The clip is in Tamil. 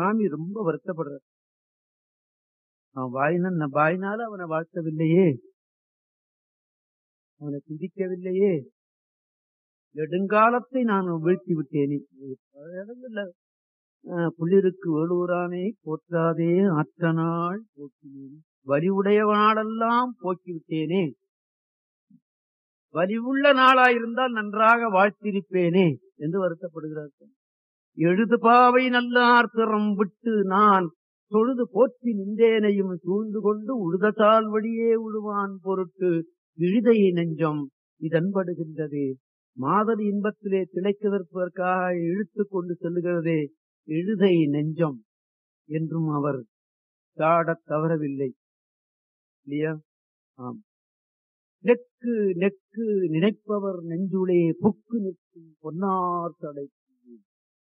சாமி ரொம்ப வருத்தப்படுறார். அவன் வாயினால அவனை வாழ்த்தவில்லையே, அவனை துதிக்கவில்லையே, நெடுங்காலத்தை நான் வீழ்த்தி விட்டேனே. பல இடங்கள்ல புள்ளிருக்கு வேலூரானே போற்றாதே ஆற்றனாள் போக்கினேன், வலிவுடையவனாலெல்லாம் போக்கிவிட்டேனே, வலிவுள்ள நாளாயிருந்தால் நன்றாக வாழ்த்திருப்பேனே என்று வருத்தப்படுகிறார். எழுது பாவை நல்லார் திறம் விட்டு நான் தொழுது போற்றி நின்றேனையும் சூழ்ந்து கொண்டு உழுததால் வழியே உழுவான் பொருட்டு இழுதை நெஞ்சம் இதன்படுகின்றதே. மாதர் இன்பத்திலே திளைக்கதற்காக இழுத்து கொண்டு செல்லுகிறதே எழுதை நெஞ்சம் என்றும் அவர் சாடத் தவறவில்லை இல்லையா? ஆம். நெக்கு நெக்கு நினைப்பவர் நெஞ்சுளே புக்கு நிற்கும் பொன்னார் தடை